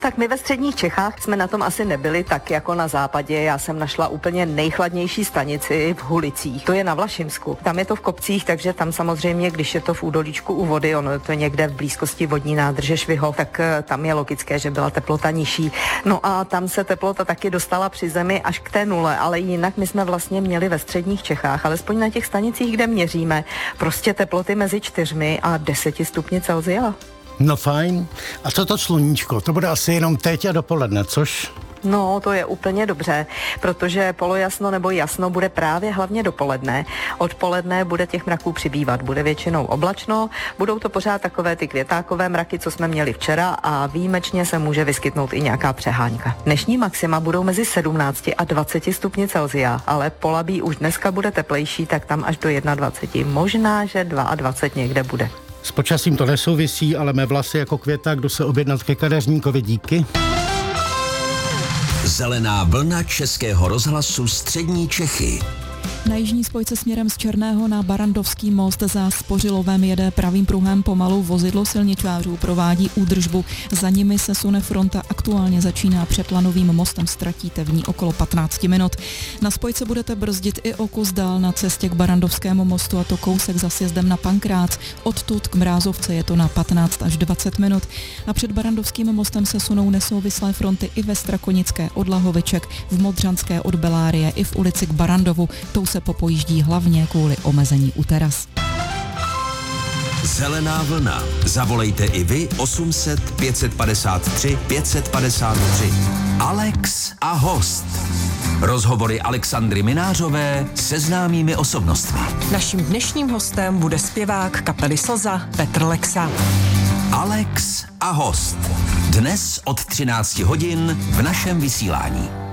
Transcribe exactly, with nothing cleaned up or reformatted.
Tak my ve středních Čechách jsme na tom asi nebyli tak jako na západě. Já jsem našla úplně nejchladnější stanici v Hulicích. To je na Vlašimsku. Tam je to v kopcích, takže tam samozřejmě, když je to v údolíčku u vody, ono to je někde v blízkosti vodní nádrže Švihov, tak tam je logické, že byla teplota nižší. No a tam se teplota taky dostala při zemi až k té nule, ale jinak my jsme vlastně měli ve středních Čechách, alespoň na těch stanicích, kde měříme, prostě teploty mezi čtyřmi a deseti stupni Celsia. No fajn. A co to sluníčko? To bude asi jenom teď a dopoledne, což? No, to je úplně dobře, protože polojasno nebo jasno bude právě hlavně dopoledne. Odpoledne bude těch mraků přibývat, bude většinou oblačno, budou to pořád takové ty květákové mraky, co jsme měli včera a výjimečně se může vyskytnout i nějaká přehánka. Dnešní maxima budou mezi sedmnácti a dvaceti stupni Celsia, ale Polabí už dneska bude teplejší, tak tam až do dvaceti jedna, možná, že dvacet dva někde bude. S počasím to nesouvisí, ale mé vlasy jako květa, kdo se objednat ke kadeřníkovi, díky. Zelená vlna Českého rozhlasu Střední Čechy. Na jižní spojce směrem z Černého na Barandovský most za Spořilovem jede pravým pruhem pomalu vozidlo silničářů, provádí údržbu. Za nimi se sune fronta, aktuálně začíná před Lanovým mostem, ztratíte v ní okolo patnáct minut. Na spojce budete brzdit i o kus dál na cestě k Barandovskému mostu, a to kousek za sjezdem na Pankrác. Odtud k Mrázovce je to na patnáct až dvacet minut. A před Barandovským mostem se sunou nesouvislé fronty i ve Strakonické od Lahoviček, v Modřanské od Belárie i v ulici k Barandovu. Tou se popojíždí hlavně kvůli omezení u teras. Zelená vlna. Zavolejte i vy osm set pět set padesát tři pět set padesát tři. Alex a host. Rozhovory Alexandry Minářové se známými osobnostmi. Naším dnešním hostem bude zpěvák kapely Slza Petr Lexa. Alex a host. Dnes od třinácti hodin v našem vysílání.